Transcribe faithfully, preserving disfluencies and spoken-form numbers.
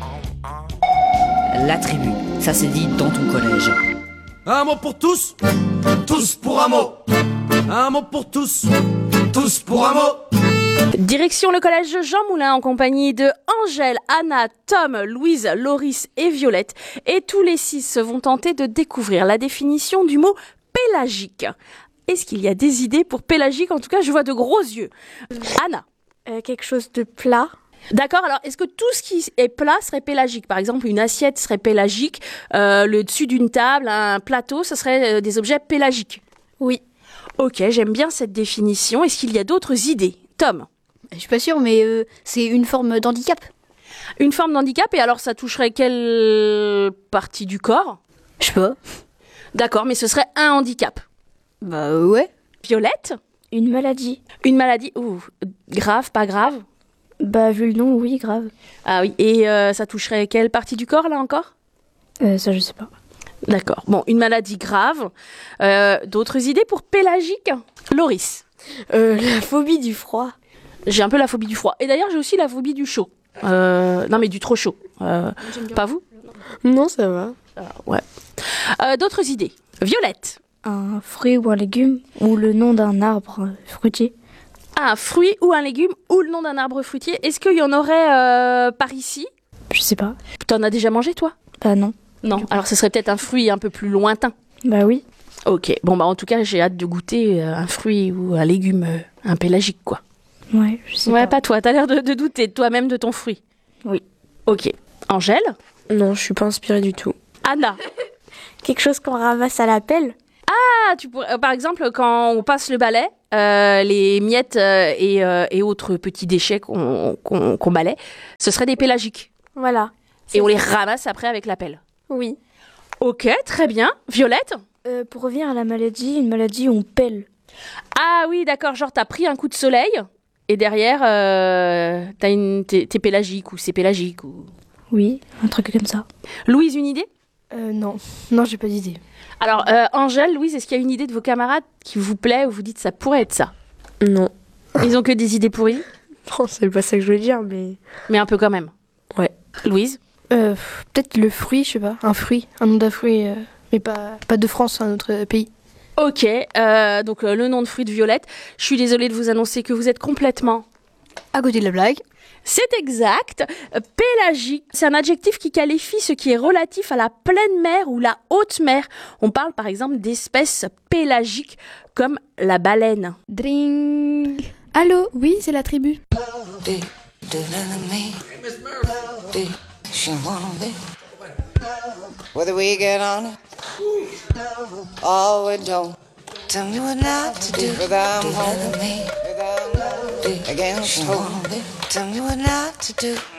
La tribu, ça s'est dit dans ton collège. Un mot pour tous, tous pour un mot. Un mot pour tous, tous pour un mot. Direction le collège Jean Moulin en compagnie de Angèle, Anna, Tom, Louise, Loris et Violette. Et tous les six vont tenter de découvrir la définition du mot pélagique. Est-ce qu'il y a des idées pour pélagique? En tout cas, je vois de gros yeux. Anna. Euh, quelque chose de plat. D'accord, alors est-ce que tout ce qui est plat serait pélagique? Par exemple, une assiette serait pélagique, euh, le dessus d'une table, un plateau, ce serait euh, des objets pélagiques? Oui. Ok, j'aime bien cette définition. Est-ce qu'il y a d'autres idées? Tom? Je suis pas sûre, mais euh, c'est une forme d'handicap. Une forme d'handicap, et alors ça toucherait quelle partie du corps? Je sais pas. D'accord, mais ce serait un handicap. Bah euh, ouais. Violette? Une maladie. Une maladie, ouh, grave, pas grave? Bah vu le nom, oui, grave. Ah oui, et euh, ça toucherait quelle partie du corps là encore? Euh, ça je sais pas. D'accord, bon, une maladie grave. Euh, d'autres idées pour pélagique? Loris? Euh, la phobie du froid. J'ai un peu la phobie du froid. Et d'ailleurs, j'ai aussi la phobie du chaud. Euh, non, mais du trop chaud. Euh, pas vous? Non, ça va. euh, Ouais. Euh, d'autres idées? Violette? Un fruit ou un légume, ou le nom d'un arbre fruitier. Un fruit ou un légume ou le nom d'un arbre fruitier. Est-ce qu'il y en aurait euh, par ici? Je sais pas. T'en as déjà mangé, toi? Bah non. Non. Alors, ce serait peut-être un fruit un peu plus lointain. Bah oui. Ok. Bon, bah en tout cas, j'ai hâte de goûter euh, un fruit ou un légume, euh, un pélagique, quoi. Ouais, je sais Ouais, pas. pas toi. T'as l'air de, de douter de toi-même de ton fruit. Oui. Ok. Angèle? Non, je suis pas inspirée du tout. Anna? Quelque chose qu'on ramasse à la pelle. Ah, tu pourrais, euh, par exemple, quand on passe le balai, euh, les miettes euh, et, euh, et autres petits déchets qu'on qu'on qu'on balaie, ce seraient des pélagiques. Voilà. Et on les ramasse après avec la pelle. Oui. Ok, très bien. Violette? Euh, pour revenir à la maladie, une maladie où on pèle. Ah oui, d'accord, genre t'as pris un coup de soleil et derrière, euh, t'as une, t'es, t'es pélagique ou c'est pélagique. Ou... Oui, un truc comme ça. Louise, une idée? Euh, non. Non, j'ai pas d'idée. Alors, euh, Angèle, Louise, est-ce qu'il y a une idée de vos camarades qui vous plaît ou vous dites ça pourrait être ça? Non. Ils ont que des idées pourries? Non, c'est pas ça que je voulais dire, mais... Mais un peu quand même. Ouais. Louise? Euh, peut-être le fruit, je sais pas. Un fruit, un nom d'un fruit, euh, mais pas, pas de France, un autre pays. Ok, euh, donc euh, le nom de fruit de Violette. Je suis désolée de vous annoncer que vous êtes complètement... À côté de la blague. C'est exact. Euh, Pélagique, c'est un adjectif qui qualifie ce qui est relatif à la pleine mer ou la haute mer. On parle par exemple d'espèces pélagiques comme la baleine. Dring. Allô, oui, c'est la tribu. Whether we get on it or we don't, tell me what not to do. Whether I'm home, whether I'm against home, tell me what not to do.